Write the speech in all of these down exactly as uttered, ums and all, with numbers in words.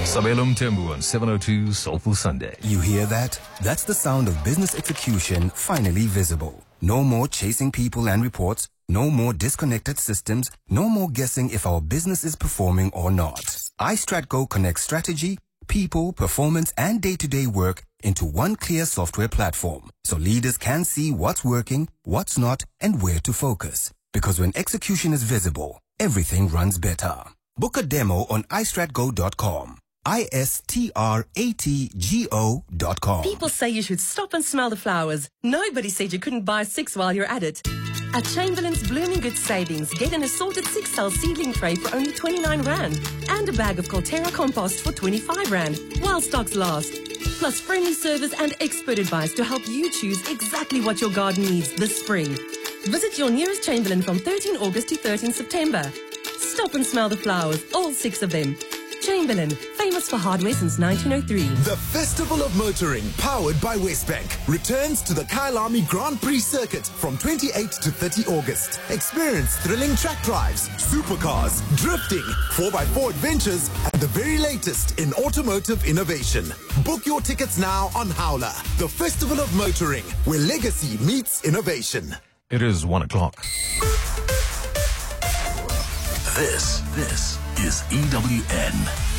Sabelum Tembu on seven oh two Soulful Sunday. You hear that? That's the sound of business execution finally visible. No more chasing people and reports. No more disconnected systems. No more guessing if our business is performing or not. iStratGo connects strategy, people, performance, and day-to-day work into one clear software platform, so leaders can see what's working, what's not, and where to focus. Because when execution is visible, everything runs better. Book a demo on i strat go dot com. I S T R A T G O dot com. People say you should stop and smell the flowers. Nobody said you couldn't buy six while you're at it. At Chamberlain's Blooming Goods Savings, get an assorted six-cell seedling tray for only twenty-nine rand and a bag of Colterra compost for twenty-five rand while stocks last. Plus friendly service and expert advice to help you choose exactly what your garden needs this spring. Visit your nearest Chamberlain from thirteenth August to thirteenth September. Stop and smell the flowers, all six of them. Chamberlain, famous for hardware since nineteen oh three. The Festival of Motoring, powered by Westbank, returns to the Kyalami Grand Prix circuit from twenty-eighth to thirtieth August. Experience thrilling track drives, supercars, drifting, four by four adventures, and the very latest in automotive innovation. Book your tickets now on Howler. The Festival of Motoring, where legacy meets innovation. It is one o'clock. This, this is E W N.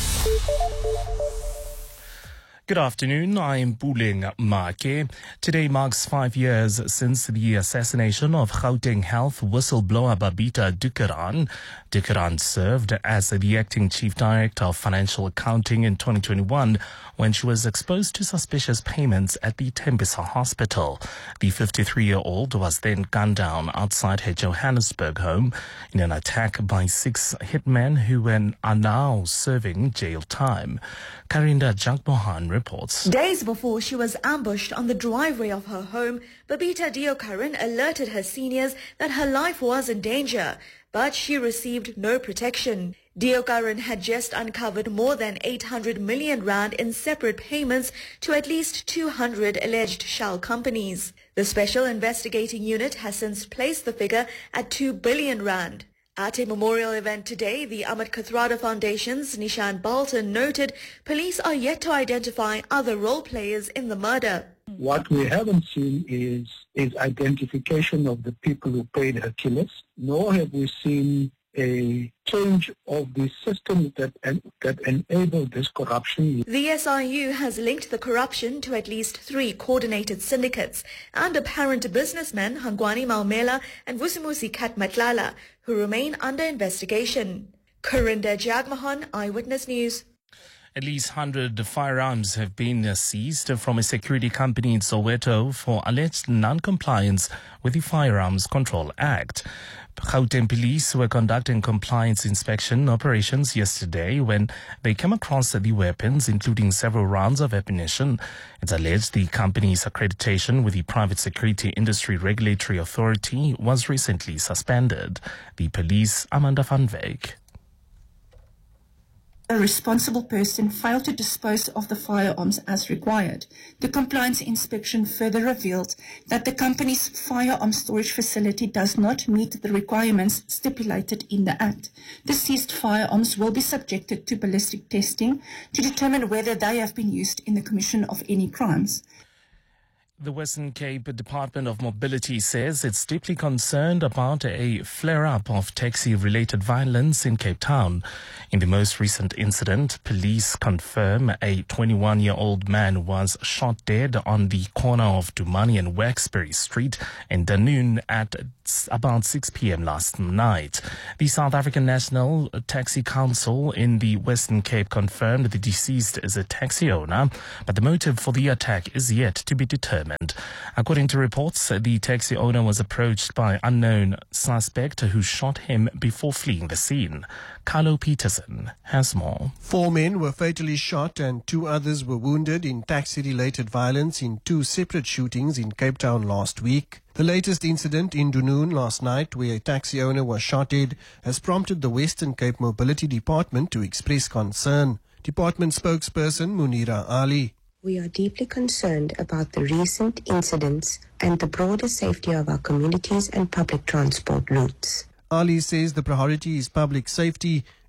Good afternoon, I'm Puleng Make. Today marks five years since the assassination of Gauteng Health whistleblower Babita Dukaran. Dukaran served as the acting chief director of financial accounting in twenty twenty-one when she was exposed to suspicious payments at the Tembisa Hospital. The fifty-three-year-old was then gunned down outside her Johannesburg home in an attack by six hitmen who are now serving jail time. Karinda Jagmohan reports. Days before she was ambushed on the driveway of her home, Babita Dukaran alerted her seniors that her life was in danger, but she received no protection. Dukaran had just uncovered more than eight hundred million rand in separate payments to at least two hundred alleged shell companies. The Special Investigating Unit has since placed the figure at two billion rand. At a memorial event today, the Ahmed Kathrada Foundation's Nishan Balton noted police are yet to identify other role players in the murder. What we haven't seen is, is identification of the people who paid her killers, nor have we seen a change of the system that that enabled this corruption. The S I U has linked the corruption to at least three coordinated syndicates and apparent businessmen Hangwani Maumela and Vusimusi Katmatlala, who remain under investigation. Karinda Jagmohan, Eyewitness News. At least one hundred firearms have been seized from a security company in Soweto for alleged non-compliance with the Firearms Control Act. Gauteng police were conducting compliance inspection operations yesterday when they came across the weapons, including several rounds of ammunition. It's alleged the company's accreditation with the Private Security Industry Regulatory Authority was recently suspended. The police, Amanda van Wyk. A responsible person failed to dispose of the firearms as required. The compliance inspection further revealed that the company's firearm storage facility does not meet the requirements stipulated in the Act. The seized firearms will be subjected to ballistic testing to determine whether they have been used in the commission of any crimes. The Western Cape Department of Mobility says it's deeply concerned about a flare-up of taxi-related violence in Cape Town. In the most recent incident, police confirm a twenty-one-year-old man was shot dead on the corner of Dumani and Waxbury Street in Dunoon at about six p.m. last night. The South African National Taxi Council in the Western Cape confirmed the deceased is a taxi owner, but the motive for the attack is yet to be determined. According to reports, the taxi owner was approached by an unknown suspect who shot him before fleeing the scene. Carlo Peterson has more. Four men were fatally shot and two others were wounded in taxi-related violence in two separate shootings in Cape Town last week. The latest incident in Dunoon last night, where a taxi owner was shot dead, has prompted the Western Cape Mobility Department to express concern. Department spokesperson Munira Ali. We are deeply concerned about the recent incidents and the broader safety of our communities and public transport routes. Ali says the priority is public safety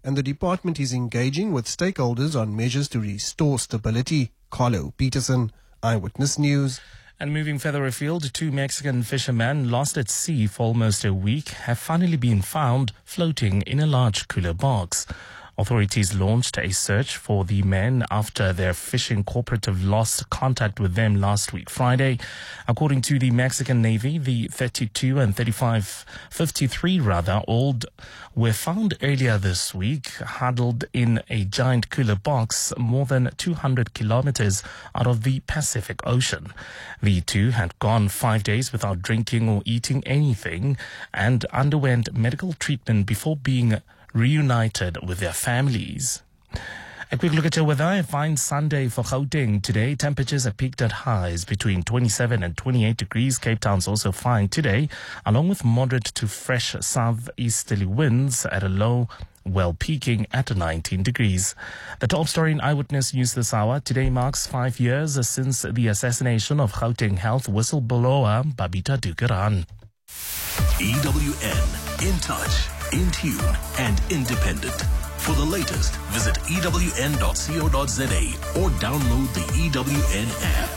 and the department is engaging with stakeholders on measures to restore stability. Carlo Peterson, Eyewitness News. And moving further afield, two Mexican fishermen lost at sea for almost a week have finally been found floating in a large cooler box. Authorities launched a search for the men after their fishing cooperative lost contact with them last week Friday. According to the Mexican Navy, the thirty-two and thirty-five, fifty-three rather, old were found earlier this week, huddled in a giant cooler box more than two hundred kilometers out of the Pacific Ocean. The two had gone five days without drinking or eating anything and underwent medical treatment before being reunited with their families. A quick look at your weather. A fine Sunday for Gauteng today. Temperatures are peaked at highs between twenty-seven and twenty-eight degrees. Cape Town's also fine today, along with moderate to fresh southeasterly winds at a low, well peaking at nineteen degrees. The top story in Eyewitness News this hour. Today marks five years since the assassination of Gauteng Health whistleblower Babita Deokaran. E W N, in touch, in tune, and independent. For the latest, visit E W N dot co dot z a or download the E W N app.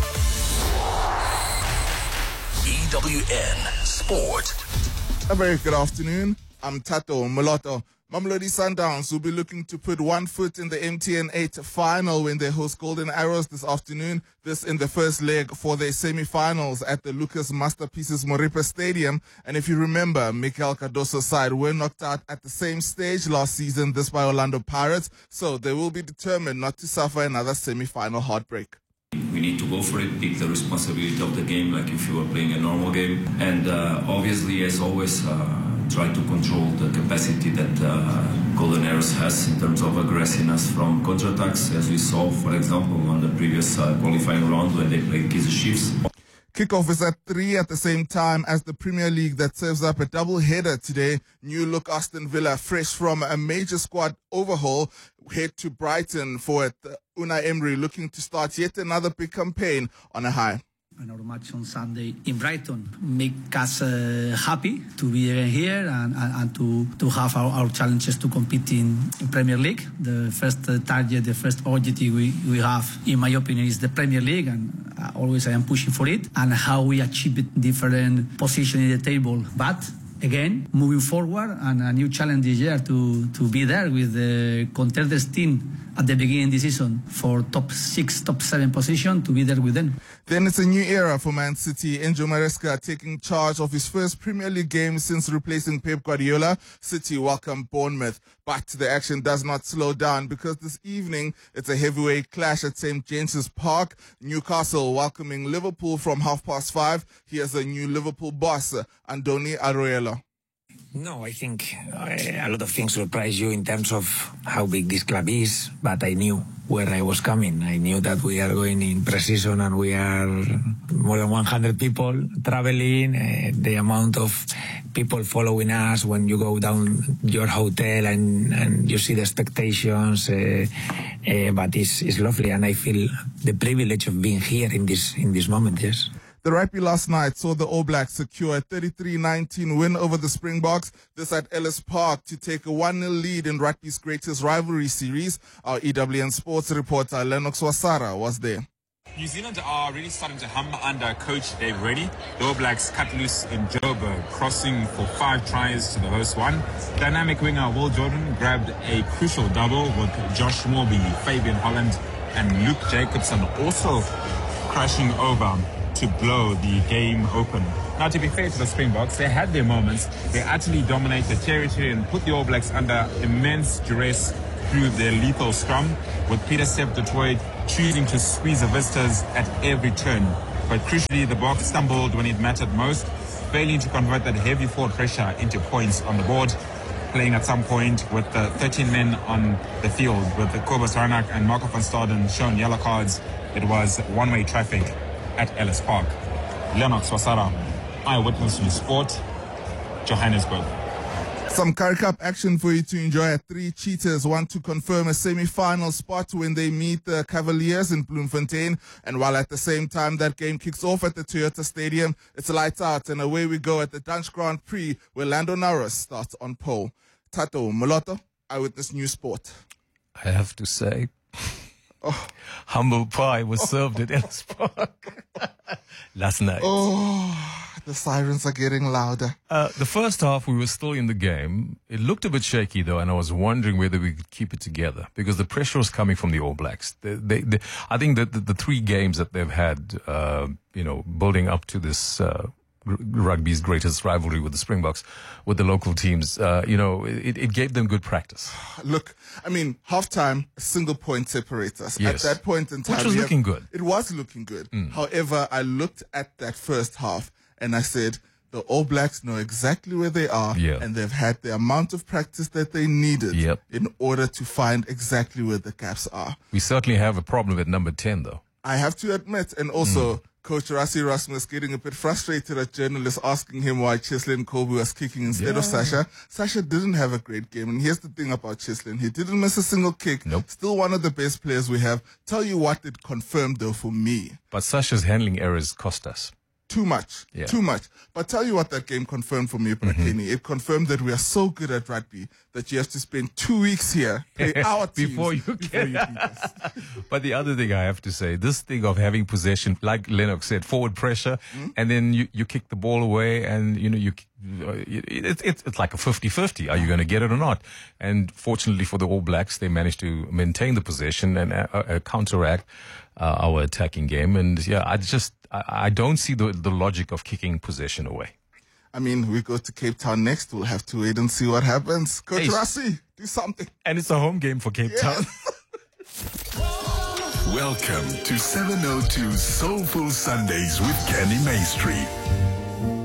E W N Sport. A very good afternoon. I'm Tato Moloto. Mamelodi Sundowns will be looking to put one foot in the M T N eight final when they host Golden Arrows this afternoon. This in the first leg for their semi-finals at the Lucas Masterpieces Moripa Stadium. And if you remember, Miguel Cardoso's side were knocked out at the same stage last season, this by Orlando Pirates. So they will be determined not to suffer another semi-final heartbreak. We need to go for it, take the responsibility of the game like if you were playing a normal game. And uh, obviously, as always, uh, try to control the capacity that uh, Golden Arrows has in terms of aggressiveness from counterattacks, as we saw, for example, on the previous uh, qualifying round when they played Kaizer Chiefs. Kickoff is at three at the same time as the Premier League that serves up a double header today. New look Aston Villa, fresh from a major squad overhaul, head to Brighton for it. Unai Emery looking to start yet another big campaign on a high. And our match on Sunday in Brighton make us uh, happy to be again here and, and, and to, to have our, our challenges to compete in, in Premier League. The first uh, target, the first objective we, we have, in my opinion, is the Premier League, and uh, always I am pushing for it, and how we achieve it different position in the table. But again, moving forward, and a new challenge this year to, to be there with the contenders team at the beginning of the season for top six, top seven position, to be there with them. Then it's a new era for Man City. Enzo Maresca taking charge of his first Premier League game since replacing Pep Guardiola. City welcome Bournemouth, but the action does not slow down because this evening it's a heavyweight clash at Saint James's Park. Newcastle welcoming Liverpool from half past five. Here's a new Liverpool boss, Andoni Aroela. No, I think uh, a lot of things surprise you in terms of how big this club is, but I knew where I was coming. I knew that we are going in pre-season and we are more than one hundred people traveling, uh, the amount of people following us when you go down your hotel and, and you see the expectations, uh, uh, but it's, it's lovely, and I feel the privilege of being here in this, in this moment, yes. The rugby last night saw the All Blacks secure a thirty-three nineteen win over the Springboks, this at Ellis Park, to take a one nil lead in rugby's greatest rivalry series. Our E W N Sports reporter Lennox Wasara was there. New Zealand are really starting to hum under coach Dave Reddy. The All Blacks cut loose in Joburg, crossing for five tries to the host one. Dynamic winger Will Jordan grabbed a crucial double with Josh Morby, Fabian Holland and Luke Jacobson also crashing over to blow the game open. Now, to be fair to the Springboks, they had their moments. They utterly dominated the territory and put the All Blacks under immense duress through their lethal scrum, with Peter Sepp du Toit choosing to squeeze the visitors at every turn. But crucially, the Boks stumbled when it mattered most, failing to convert that heavy forward pressure into points on the board, playing at some point with the thirteen men on the field, with the Kobus Reinach and Marco van Staden shown yellow cards. It was one-way traffic at Ellis Park. Lennox Wasara, Eyewitness News Sport, Johannesburg. Some Currie Cup action for you to enjoy at three. Cheetahs want to confirm a semi-final spot when they meet the Cavaliers in Bloemfontein. And while at the same time that game kicks off at the Toyota Stadium, it's lights out and away we go at the Dutch Grand Prix where Lando Norris starts on pole. Tato Moloto, I witnessed new sport. I have to say, oh. humble pie was served at Ellis Park last night. Oh, the sirens are getting louder. Uh, the first half, we were still in the game. It looked a bit shaky, though, and I was wondering whether we could keep it together because the pressure was coming from the All Blacks. They, they, they, I think that the, the three games that they've had, uh, you know, building up to this uh, rugby's greatest rivalry with the Springboks, with the local teams, uh, you know, it, it gave them good practice. Look, I mean, halftime, a single point separates us. Yes. At that point in time, which was we looking have, good. It was looking good. Mm. However, I looked at that first half and I said, the All Blacks know exactly where they are, yeah. and they've had the amount of practice that they needed yep. in order to find exactly where the gaps are. We certainly have a problem at number ten, though. I have to admit, and also mm. Coach Rassie Erasmus getting a bit frustrated at journalists asking him why Cheslin Kolbe was kicking instead yeah. of Sasha. Sasha didn't have a great game, and here's the thing about Cheslin. He didn't miss a single kick. Nope. Still one of the best players we have. Tell you what, it confirmed, though, for me. But Sasha's handling errors cost us. Too much. Yeah. Too much. But tell you what that game confirmed for me, Brakini. Mm-hmm. It confirmed that we are so good at rugby that you have to spend two weeks here, play our teams before you before can. you beat us. But the other thing I have to say, this thing of having possession, like Lennox said, forward pressure, mm-hmm. and then you, you kick the ball away and, you know, you, it, it, it's like a fifty-fifty. Are you going to get it or not? And fortunately for the All Blacks, they managed to maintain the possession and uh, uh, counteract uh, our attacking game. And yeah, I just, I, I don't see the, the logic of kicking possession away. I mean, we go to Cape Town next. We'll have to wait and see what happens. Coach Hey. Rassie, do something. And it's a home game for Cape Yeah. Town. Welcome to seven oh two Soulful Sundays with Kenny Maestri.